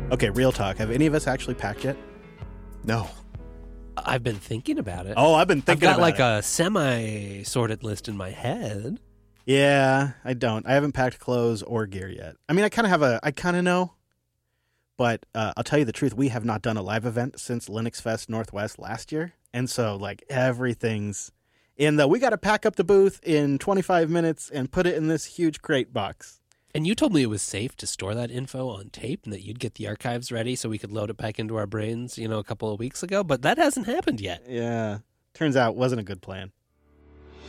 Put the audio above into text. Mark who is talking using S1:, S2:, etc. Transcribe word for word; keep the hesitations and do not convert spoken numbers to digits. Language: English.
S1: Okay, real talk. Have any of us actually packed yet? No.
S2: I've been thinking about it.
S1: Oh, I've been thinking
S2: I've got
S1: about
S2: like
S1: it.
S2: a semi-sorted list in my head.
S1: Yeah, I don't. I haven't packed clothes or gear yet. I mean, I kind of have a, I kind of know, but uh, I'll tell you the truth. We have not done a live event since Linux Fest Northwest last year. And so like everything's in the, we got to pack up the booth in twenty-five minutes and put it in this huge crate box.
S2: And you told me it was safe to store that info on tape and that you'd get the archives ready so we could load it back into our brains, you know, a couple of weeks ago. But that hasn't happened yet.
S1: Yeah. Turns out it wasn't a good plan.